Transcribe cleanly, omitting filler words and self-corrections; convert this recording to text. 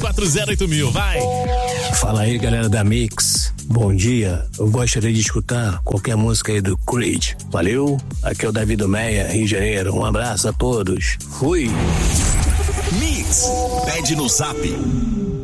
32408000, vai. Fala aí, galera da Mix. Bom dia, eu gostaria de escutar qualquer música aí do Creed. Valeu, aqui é o Davi do Meia, Rio de Janeiro. Um abraço a todos. Fui. Mix, pede no Zap